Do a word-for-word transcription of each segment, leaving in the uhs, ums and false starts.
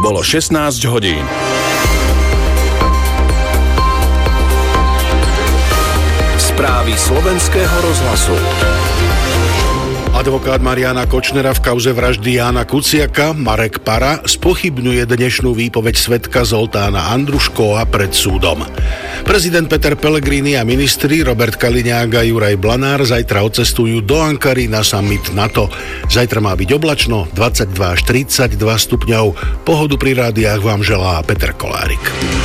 Bolo šestnásť hodín. Správy slovenského rozhlasu. Advokát Mariána Kočnera v kauze vraždy Jána Kuciaka, Marek Para, spochybňuje dnešnú výpoveď svedka Zoltána Andruškova pred súdom. Prezident Peter Pellegrini a ministri Robert Kaliňák a Juraj Blanár zajtra odcestujú do Ankary na summit NATO. Zajtra má byť oblačno, dvadsaťdva až tridsaťdva stupňov. Pohodu pri rádiách vám želá Peter Kolárik.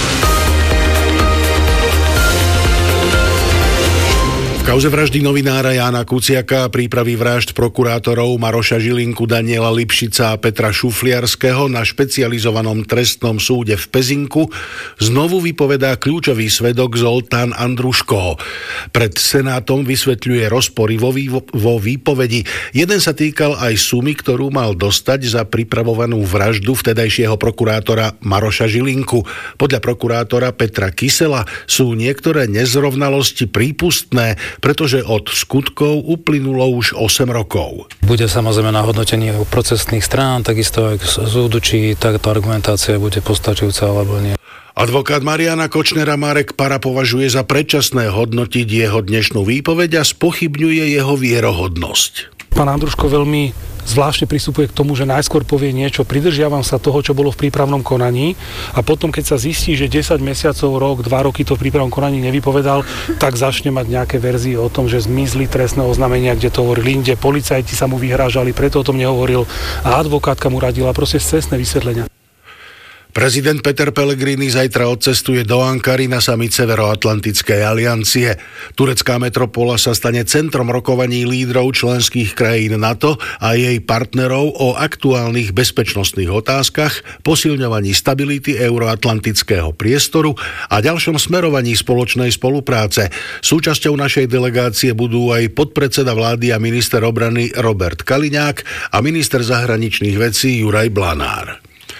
V kauze vraždy novinára Jána Kuciaka a prípravy vražd prokurátorov Maroša Žilinku, Daniela Lipšica a Petra Šufliarského na špecializovanom trestnom súde v Pezinku znovu vypovedá kľúčový svedok Zoltán Andruško. Pred Senátom vysvetľuje rozpory vo, vý, vo výpovedi. Jeden sa týkal aj sumy, ktorú mal dostať za pripravovanú vraždu vtedajšieho prokurátora Maroša Žilinku. Podľa prokurátora Petra Kysela sú niektoré nezrovnalosti prípustné, pretože od skutkov uplynulo už osem rokov. Bude samozrejme na hodnotenie procesných strán, takisto aj k súdu, či táto argumentácia bude postačujúca alebo nie. Advokát Mariána Kočnera Marek Para považuje za predčasné hodnotiť jeho dnešnú výpoveď a spochybňuje jeho vierohodnosť. Pán Andruško veľmi zvláštne pristupuje k tomu, že najskôr povie niečo, pridržiavam sa toho, čo bolo v prípravnom konaní, a potom, keď sa zistí, že desať mesiacov, rok, dva roky to v prípravnom konaní nevypovedal, tak začne mať nejaké verzie o tom, že zmizli trestné oznámenia, kde to hovorili inde, policajti sa mu vyhrážali, preto o tom nehovoril a advokátka mu radila, proste cestné vysvetlenia. Prezident Peter Pellegrini zajtra odcestuje do Ankary na summit Severoatlantickej aliancie. Turecká metropola sa stane centrom rokovaní lídrov členských krajín NATO a jej partnerov o aktuálnych bezpečnostných otázkach, posilňovaní stability euroatlantického priestoru a ďalšom smerovaní spoločnej spolupráce. Súčasťou našej delegácie budú aj podpredseda vlády a minister obrany Robert Kaliňák a minister zahraničných vecí Juraj Blanár.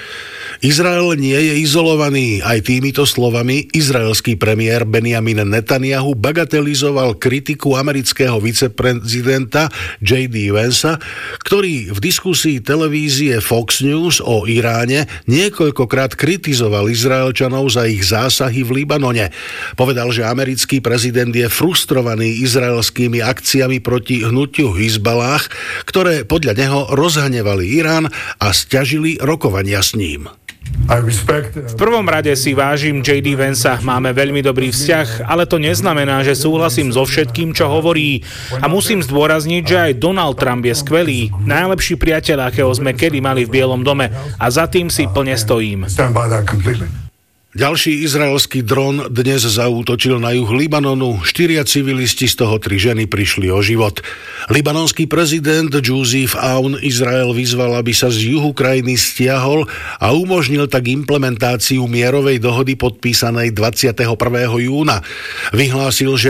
Izrael nie je izolovaný. Aj týmito slovami izraelský premiér Benjamin Netanyahu bagatelizoval kritiku amerického viceprezidenta J D Vansa, ktorý v diskusii televízie Fox News o Iráne niekoľkokrát kritizoval Izraelčanov za ich zásahy v Libanone. Povedal, že americký prezident je frustrovaný izraelskými akciami proti hnutiu Hizballáh, ktoré podľa neho rozhnevali Irán a sťažili rokovania s ním. V prvom rade si vážim J D Vansa, máme veľmi dobrý vzťah, ale to neznamená, že súhlasím so všetkým, čo hovorí. A musím zdôrazniť, že aj Donald Trump je skvelý, najlepší priateľ, akého sme kedy mali v Bielom dome, a za tým si plne stojím. Ďalší izraelský dron dnes zaútočil na juh Libanonu. Štyria civilisti, z toho tri ženy, prišli o život. Libanonský prezident Joseph Aoun Izrael vyzval, aby sa z juhu krajiny stiahol a umožnil tak implementáciu mierovej dohody podpísanej dvadsiateho prvého júna. Vyhlásil, že